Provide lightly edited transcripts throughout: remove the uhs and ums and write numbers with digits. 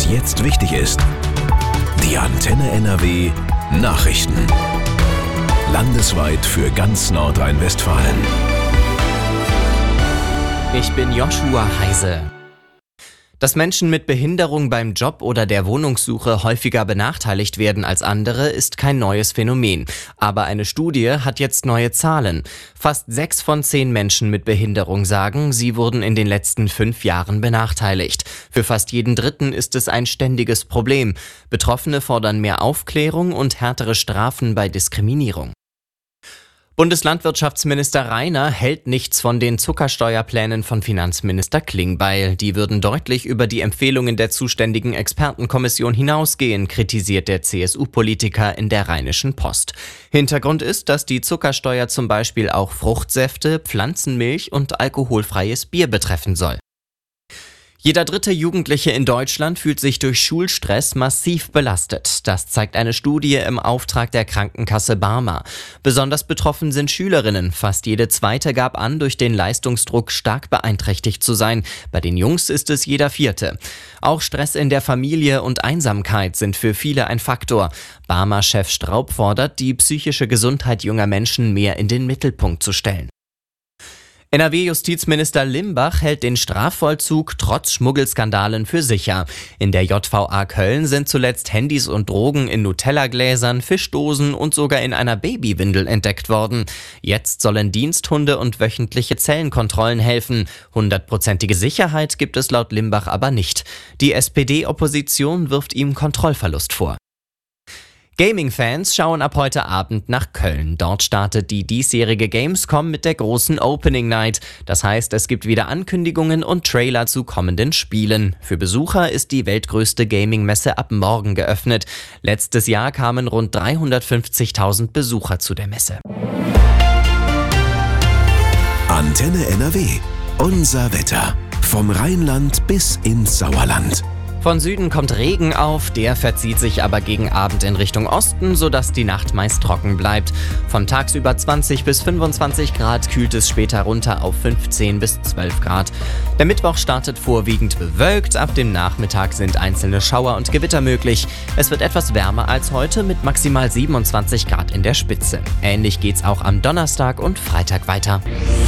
jetzt wichtig ist. Die Antenne NRW Nachrichten. Landesweit für ganz Nordrhein-Westfalen. Ich bin Joshua Heise. Dass Menschen mit Behinderung beim Job oder der Wohnungssuche häufiger benachteiligt werden als andere, ist kein neues Phänomen. Aber eine Studie hat jetzt neue Zahlen. Fast 6 von 10 Menschen mit Behinderung sagen, sie wurden in den letzten 5 Jahren benachteiligt. Für fast jeden Dritten ist es ein ständiges Problem. Betroffene fordern mehr Aufklärung und härtere Strafen bei Diskriminierung. Bundeslandwirtschaftsminister Rainer hält nichts von den Zuckersteuerplänen von Finanzminister Klingbeil. Die würden deutlich über die Empfehlungen der zuständigen Expertenkommission hinausgehen, kritisiert der CSU-Politiker in der Rheinischen Post. Hintergrund ist, dass die Zuckersteuer zum Beispiel auch Fruchtsäfte, Pflanzenmilch und alkoholfreies Bier betreffen soll. Jeder dritte Jugendliche in Deutschland fühlt sich durch Schulstress massiv belastet. Das zeigt eine Studie im Auftrag der Krankenkasse Barmer. Besonders betroffen sind Schülerinnen. Fast jede zweite gab an, durch den Leistungsdruck stark beeinträchtigt zu sein. Bei den Jungs ist es jeder vierte. Auch Stress in der Familie und Einsamkeit sind für viele ein Faktor. Barmer-Chef Straub fordert, die psychische Gesundheit junger Menschen mehr in den Mittelpunkt zu stellen. NRW-Justizminister Limbach hält den Strafvollzug trotz Schmuggelskandalen für sicher. In der JVA Köln sind zuletzt Handys und Drogen in Nutella-Gläsern, Fischdosen und sogar in einer Babywindel entdeckt worden. Jetzt sollen Diensthunde und wöchentliche Zellenkontrollen helfen. 100%ige Sicherheit gibt es laut Limbach aber nicht. Die SPD-Opposition wirft ihm Kontrollverlust vor. Gaming-Fans schauen ab heute Abend nach Köln. Dort startet die diesjährige Gamescom mit der großen Opening Night. Das heißt, es gibt wieder Ankündigungen und Trailer zu kommenden Spielen. Für Besucher ist die weltgrößte Gaming-Messe ab morgen geöffnet. Letztes Jahr kamen rund 350.000 Besucher zu der Messe. Antenne NRW. Unser Wetter. Vom Rheinland bis ins Sauerland. Von Süden kommt Regen auf, der verzieht sich aber gegen Abend in Richtung Osten, sodass die Nacht meist trocken bleibt. Von tagsüber 20 bis 25 Grad kühlt es später runter auf 15 bis 12 Grad. Der Mittwoch startet vorwiegend bewölkt, ab dem Nachmittag sind einzelne Schauer und Gewitter möglich. Es wird etwas wärmer als heute mit maximal 27 Grad in der Spitze. Ähnlich geht's auch am Donnerstag und Freitag weiter.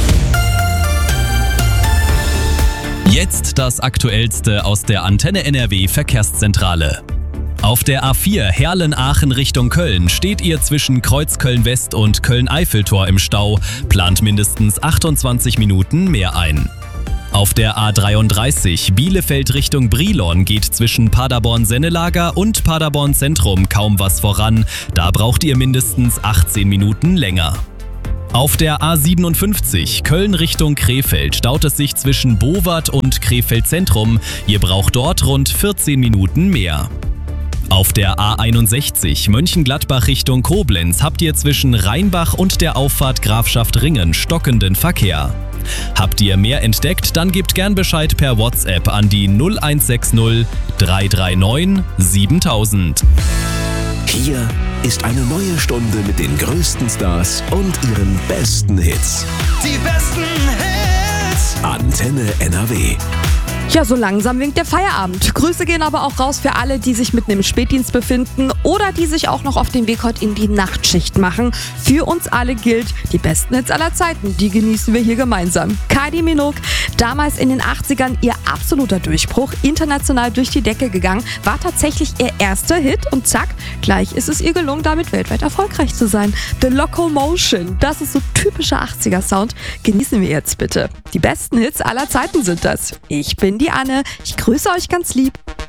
Jetzt das Aktuellste aus der Antenne NRW Verkehrszentrale. Auf der A4 Herlen-Aachen Richtung Köln steht ihr zwischen Kreuzköln-West und Köln-Eiffeltor im Stau, plant mindestens 28 Minuten mehr ein. Auf der A33 Bielefeld Richtung Brilon geht zwischen Paderborn-Sennelager und Paderborn-Zentrum kaum was voran, da braucht ihr mindestens 18 Minuten länger. Auf der A57 Köln Richtung Krefeld staut es sich zwischen Bowart und Krefeld Zentrum. Ihr braucht dort rund 14 Minuten mehr. Auf der A61 Mönchengladbach Richtung Koblenz habt ihr zwischen Rheinbach und der Auffahrt Grafschaft Ringen stockenden Verkehr. Habt ihr mehr entdeckt, dann gebt gern Bescheid per WhatsApp an die 0160 339 7000. Hier ist eine neue Stunde mit den größten Stars und ihren besten Hits. Die besten Hits. Antenne NRW. Ja, so langsam winkt der Feierabend. Grüße gehen aber auch raus für alle, die sich mitten im Spätdienst befinden oder die sich auch noch auf den Weg heute in die Nachtschicht machen. Für uns alle gilt, die besten Hits aller Zeiten, die genießen wir hier gemeinsam. Kylie Minogue, damals in den 80ern ihr absoluter Durchbruch, international durch die Decke gegangen, war tatsächlich ihr erster Hit und zack, gleich ist es ihr gelungen, damit weltweit erfolgreich zu sein. The Locomotion, das ist so typischer 80er-Sound, genießen wir jetzt bitte. Die besten Hits aller Zeiten sind das. Ich bin die Anne, ich grüße euch ganz lieb.